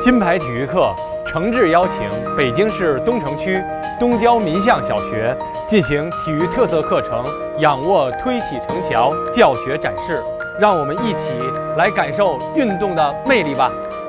金牌体育课诚挚邀请北京市东城区东郊民巷小学进行体育特色课程仰卧推起城桥教学展示，让我们一起来感受运动的魅力吧。